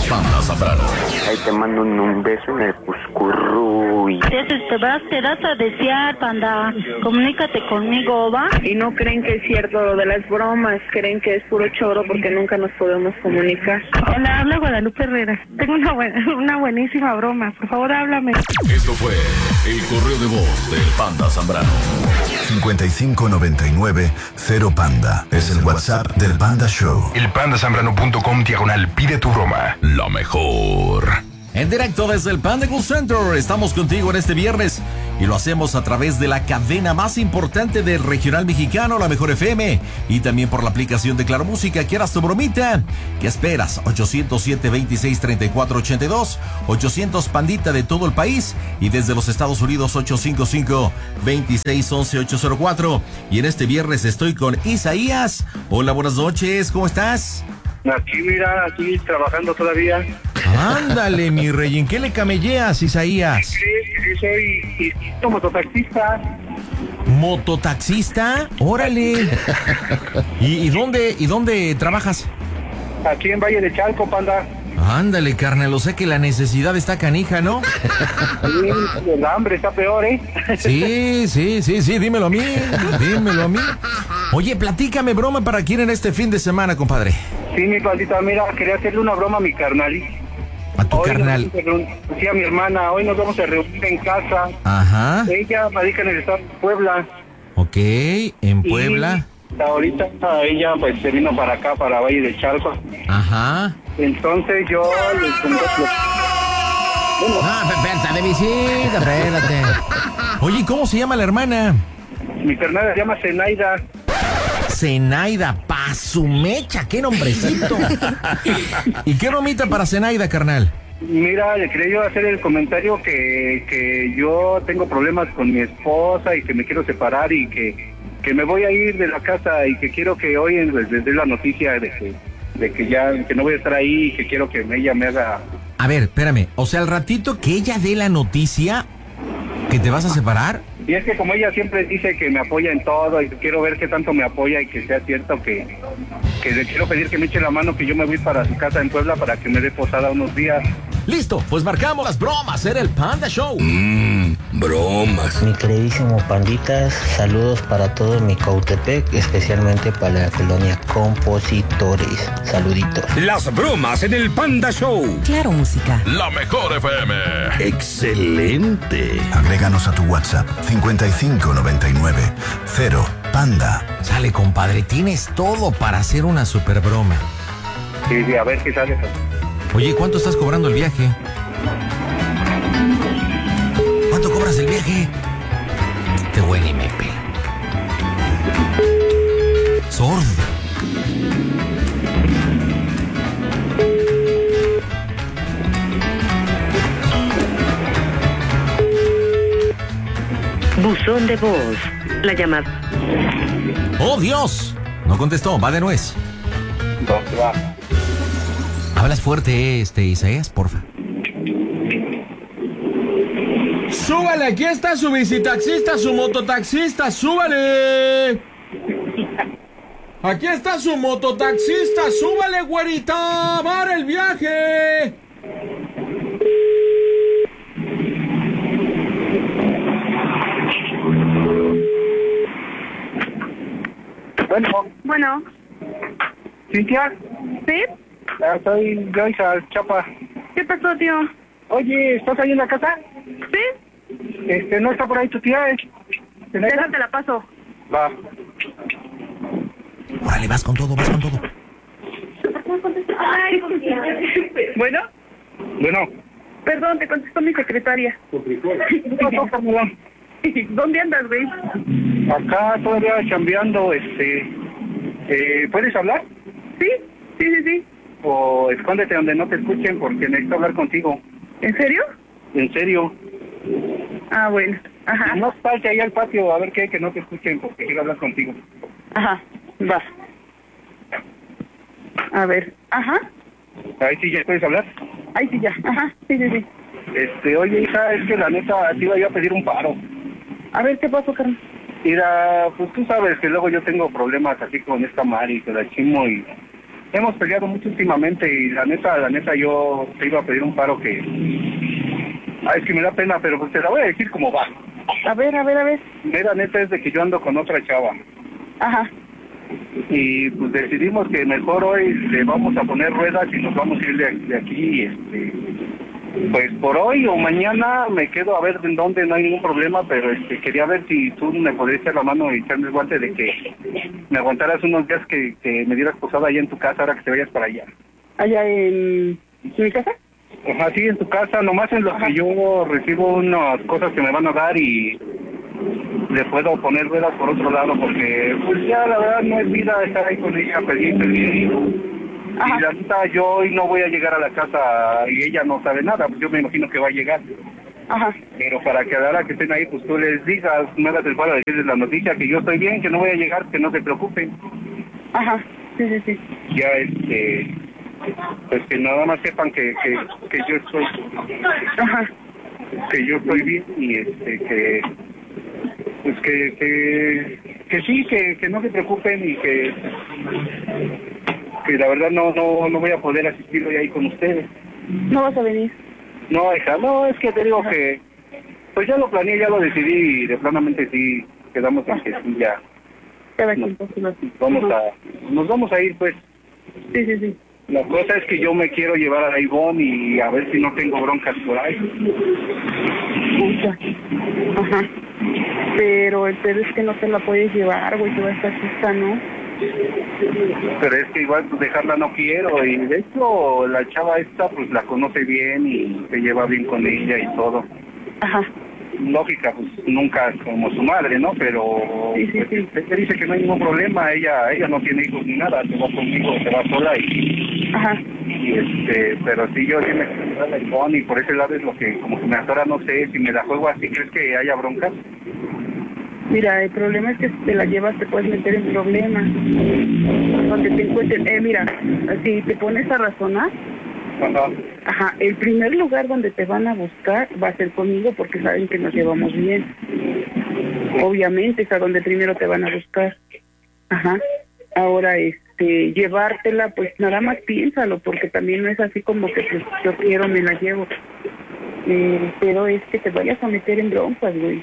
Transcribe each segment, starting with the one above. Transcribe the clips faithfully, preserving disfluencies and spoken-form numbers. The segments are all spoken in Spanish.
Panda Zambrano. Ahí te mando un, un beso en el Puscurruy. Te vas, te das a desear, Panda. Comunícate conmigo, ¿va? Y no creen que es cierto lo de las bromas, creen que es puro choro porque nunca nos podemos comunicar. Hola, habla Guadalupe Herrera. Tengo una, buena, una buenísima broma. Por favor, háblame. Esto fue el correo de voz del Panda Zambrano. cincuenta y cinco noventa y nueve cero Panda. Es el WhatsApp del Panda Show. El pandazambrano punto com diagonal pide tu broma. Lo mejor. En directo desde el Panda Cool Center, estamos contigo en este viernes y lo hacemos a través de la cadena más importante del regional mexicano, la Mejor F M, y también por la aplicación de Claro Música. ¿Quieras tu bromita? ¿Qué esperas? ocho cero siete, veintiséis, treinta y cuatro ochenta y dos, ochocientos Pandita de todo el país y desde los Estados Unidos ocho cinco cinco, veintiséis, once, ocho cero cuatro. Y en este viernes estoy con Isaías. Hola, buenas noches, ¿cómo estás? Aquí, mira, aquí trabajando todavía. Ándale, mi rey, ¿en qué le camelleas, Isaías? Sí, sí, soy, soy mototaxista. ¿Mototaxista? Órale. ¿Y, y dónde, y dónde trabajas? Aquí en Valle de Chalco, Panda. Ándale, carnal, o sea que la necesidad está canija, ¿no? Sí, el hambre está peor, ¿eh? Sí, sí, sí, sí, dímelo a mí, dímelo a mí. Oye, platícame broma para quién en este fin de semana, compadre. Sí, mi pandita, mira, quería hacerle una broma a mi carnal. A tu hoy carnal. Reun... Sí, a mi hermana, hoy nos vamos a reunir en casa. Ajá. Ella radica en el estado de Puebla. Ok, en Puebla. Y ahorita ella pues se vino para acá, para Valle de Chalco. Ajá. Entonces yo le pongo... Bueno. Ah, espérate, de visita, espérate. Oye, ¿cómo se llama la hermana? Mi carnal se llama Zenaida. Zenaida, pa' su mecha, qué nombrecito. ¿Y qué bromita para Zenaida, carnal? Mira, le quería yo hacer el comentario que, que yo tengo problemas con mi esposa y que me quiero separar y que, que me voy a ir de la casa y que quiero que hoy les dé la noticia de que, de que ya que no voy a estar ahí y que quiero que ella me haga... A ver, espérame, o sea, al ratito que ella dé la noticia que te vas a separar... Y es que como ella siempre dice que me apoya en todo y quiero ver qué tanto me apoya y que sea cierto que, que le quiero pedir que me eche la mano, que yo me voy para su casa en Puebla para que me dé posada unos días. Listo, pues marcamos las bromas, era el Panda Show. Mmm, bromas. Mi queridísimo Panditas, saludos para todo mi Cautepec, especialmente para la colonia Compositores. Saluditos. Las bromas en el Panda Show. Claro Música. La Mejor F M. Excelente. Agréganos a tu WhatsApp cincuenta y cinco noventa y nueve cero Panda. Sale, compadre, tienes todo para hacer una super broma. Sí, sí, a ver qué sale. Oye, ¿cuánto estás cobrando el viaje? ¿Cuánto cobras el viaje? Te huele y me pela. Sordo. Buzón de voz. La llamada. ¡Oh, Dios! No contestó, va de nuez. ¿Dónde va? Hablas fuerte, este, Isaías, porfa. ¡Súbale! Aquí está su bicitaxista, su mototaxista, ¡súbale! Aquí está su mototaxista, ¡súbale, güerita! ¡Para el viaje! Bueno. Bueno. ¿Cintia? ¿Sí? Ah, soy yo, hija Chapa. ¿Qué pasó, tío? Oye, ¿estás ahí en la casa? ¿Sí? Este, ¿no está por ahí tu tía? ¿Eh? Déjate la paso. Va. Órale, vas con todo, vas con todo. Ay, bueno. Bueno. Perdón, te contestó mi secretaria. ¿Dónde andas, güey? Acá todavía chambeando, este... Eh, ¿puedes hablar? Sí, sí, sí, sí. O escóndete donde no te escuchen porque necesito hablar contigo. ¿En serio? En serio. Ah, bueno. Ajá. No salte ahí al patio a ver qué hay que no te escuchen porque quiero hablar contigo. Ajá, va. A ver, ajá. Ahí sí ya puedes hablar. Ahí sí ya, ajá, sí, sí, sí. Este, oye, hija, es que la neta te iba yo a pedir un paro. A ver, ¿qué pasó, carnal? Mira, pues tú sabes que luego yo tengo problemas así con esta Mari, que la chimo y... hemos peleado mucho últimamente y la neta, la neta yo te iba a pedir un paro que... Ay, es que me da pena, pero pues te la voy a decir como va. A ver, a ver, a ver. Mira, neta es de que yo ando con otra chava. Ajá. Y pues decidimos que mejor hoy le vamos a poner ruedas y nos vamos a ir de, de aquí, este... Pues por hoy o mañana me quedo a ver en dónde, no hay ningún problema, pero este quería ver si tú me podrías echar la mano y echarme el guante de que me aguantaras unos días que, que me dieras posada allá en tu casa ahora que te vayas para allá. ¿Allá en, en mi casa? Ajá, sí, en tu casa, nomás en lo Ajá. que yo recibo unas cosas que me van a dar y le puedo poner velas por otro lado, porque pues ya la verdad no es vida estar ahí con ella pendiente y... Y la neta, yo hoy no voy a llegar a la casa y ella no sabe nada, pues yo me imagino que va a llegar. Ajá. Pero para que a la hora que estén ahí, pues tú les digas, me hagas el favor de decirles la noticia, que yo estoy bien, que no voy a llegar, que no se preocupen. Ajá, sí, sí, sí. Ya, este, pues que nada más sepan que, que, que yo estoy, Ajá. que yo estoy bien y este, que, pues que, que, que sí, que, que no se preocupen y que... que la verdad no no no voy a poder asistir hoy ahí con ustedes. ¿No vas a venir? No, hija, no, es que te digo Ajá. que pues ya lo planeé, ya lo decidí y de planamente sí quedamos en que sí ya nos, vamos a nos vamos a ir pues. Sí, sí, sí. La cosa es que yo me quiero llevar a Ivonne y a ver si no tengo broncas por ahí. Pucha. Ajá. Pero el pedo es que no te la puedes llevar, güey, tú vas a estar chica, ¿no? Pero es que igual pues, dejarla no quiero y de hecho la chava esta pues la conoce bien y se lleva bien con ella y todo. Ajá. Lógica, pues nunca como su madre, ¿no? Pero sí, sí, sí. Pues, ella dice que no hay ningún problema, ella ella no tiene hijos ni nada, se va conmigo, se va sola y... Ajá. Y este, pero sí yo sí me quiero la iPhone y por ese lado es lo que como que me atora, no sé, si me la juego así, ¿crees que haya broncas? Mira, el problema es que si te la llevas te puedes meter en problemas. Donde te encuentres, eh, mira, si te pones a razonar, Ajá. Ajá, el primer lugar donde te van a buscar va a ser conmigo porque saben que nos llevamos bien. Obviamente es a donde primero te van a buscar. Ajá. Ahora, este, llevártela, pues nada más piénsalo, porque también no es así como que pues yo quiero, me la llevo. Eh, pero es que te vayas a meter en broncas, güey.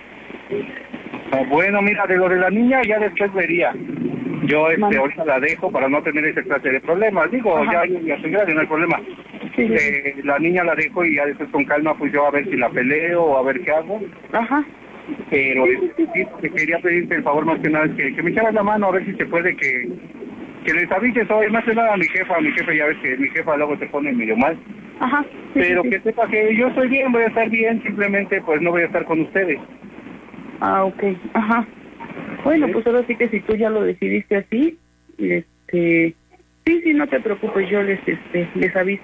Bueno, mira, de lo de la niña ya después vería. Yo este, Mami. ahorita la dejo para no tener esa clase de problemas. Digo, Ajá. ya, ya soy grande, no hay problema. Sí, eh, la niña la dejo y ya después con calma pues yo a ver si la peleo o a ver qué hago. Ajá. Pero sí, sí, sí, sí, quería pedirte el favor más que nada, que, que me echaras la mano a ver si se puede que, que les avises hoy, más que nada a mi jefa, a mi jefe, ya ves que mi jefa luego se pone medio mal. Ajá. Sí, pero sí, que sí. sepa que yo estoy bien, voy a estar bien, simplemente pues no voy a estar con ustedes. Ah, ok, ajá. Bueno, pues ahora sí que si tú ya lo decidiste así, este, sí, sí, no te preocupes, yo les, este, les aviso.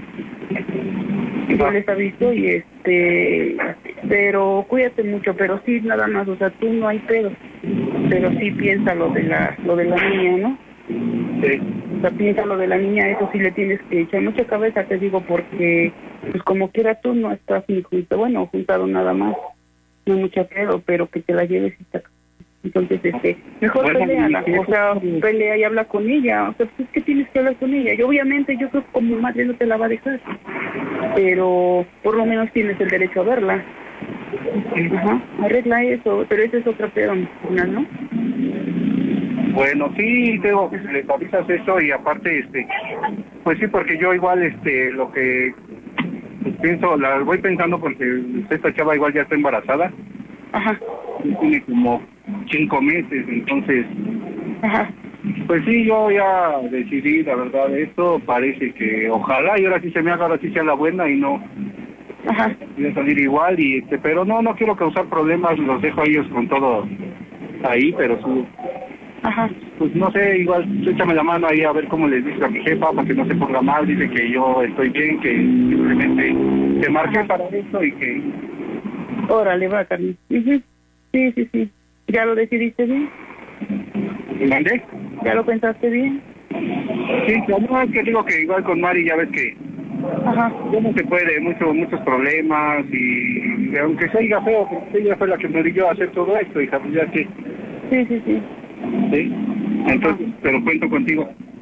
Yo les aviso y este, pero cuídate mucho, pero sí, nada más, o sea, tú no hay pedo, pero sí piensa lo de la, lo de la niña, ¿no? Sí. O sea, piensa lo de la niña, eso sí le tienes que echar mucha cabeza, te digo, porque, pues como quiera tú no estás ni junto, bueno, juntado nada más. No hay mucho pedo, pero que te la lleves y está. Entonces, este, mejor bueno, pelea, o sea, pelea y habla con ella. O sea, pues es que tienes que hablar con ella. Y obviamente yo creo que como madre no te la va a dejar. Pero por lo menos tienes el derecho a verla. Ajá, arregla eso, pero ese es otro pedo, ¿no? Bueno, sí, tengo que les avisas eso y aparte, este, pues sí, porque yo igual, este, lo que pues pienso, la voy pensando porque esta chava igual ya está embarazada. Ajá. Tiene como cinco meses, entonces. Ajá. Pues sí, yo ya decidí, la verdad, esto parece que ojalá y ahora sí se me haga, ahora sí sea la buena y no. Ajá. Voy a salir igual y este, pero no, no quiero causar problemas, los dejo a ellos con todo ahí, pero sí. Ajá. Pues no sé, igual échame la mano ahí a ver cómo les dice a mi jefa para que no se ponga mal, dice que yo estoy bien, que simplemente te marqué Ajá. para eso y que... Órale, va, Carmen. Uh-huh. Sí, sí, sí. ¿Ya lo decidiste bien? ¿Mandé? ¿Ya lo pensaste bien? Sí, no, es que digo que igual con Mari ya ves que... Ajá. Ya no se puede, muchos muchos problemas y, y aunque se oiga feo, porque ella fue la que me dio a hacer todo esto, hija, pues ya que... Sí, sí, sí. Sí, entonces, Ajá. pero cuento contigo.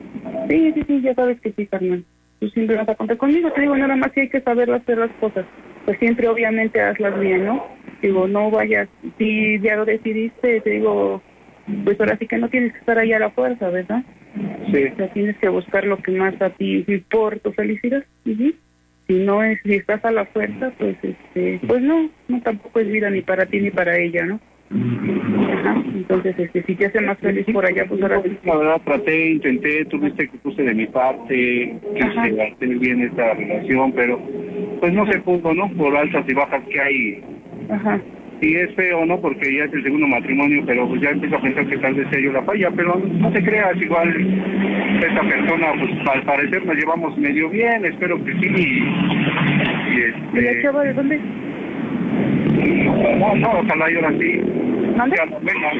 Sí, sí, sí, ya sabes que sí, carnal. Tú siempre vas a contar conmigo, te digo, nada más que hay que saber hacer las cosas. Pues siempre, obviamente, hazlas bien, ¿no? Digo, no vayas, si ya lo decidiste, te digo, pues ahora sí que no tienes que estar ahí a la fuerza, ¿verdad? Sí. O sea, tienes que buscar lo que más a ti por tu felicidad. Uh-huh. Si no es, si estás a la fuerza, pues este, pues no, no tampoco es vida ni para ti ni para ella, ¿no? Ajá. Entonces, este, si te hace más feliz por allá, pues ahora sí. La verdad, traté, intenté, tuviste que puse de mi parte, quise hacer bien esta relación, pero pues no se pudo, ¿no? Por altas y bajas que hay. Ajá. Y es feo, ¿no? Porque ya es el segundo matrimonio, pero pues ya empiezo a pensar que tal vez sea yo la falla, pero no te creas, igual esta persona, pues al parecer nos llevamos medio bien, espero que sí. Y, y este... ¿Y la chava de dónde? No, no, ojalá y ahora sí. ¿Dónde? Ya, bueno,